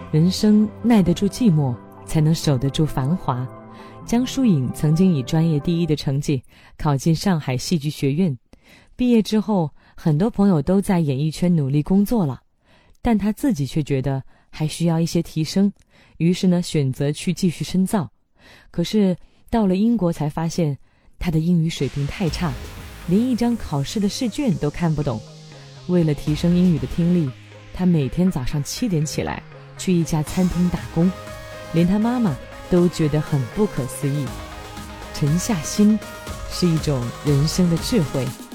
人生耐得住寂寞，才能守得住繁华。江疏影曾经以专业第一的成绩考进上海戏剧学院，毕业之后，很多朋友都在演艺圈努力工作了，但她自己却觉得还需要一些提升，于是呢，选择去继续深造。可是到了英国才发现，她的英语水平太差，连一张考试的试卷都看不懂。为了提升英语的听力，她每天早上7点起来去一家餐厅打工，连她妈妈都觉得很不可思议。沉下心是一种人生的智慧。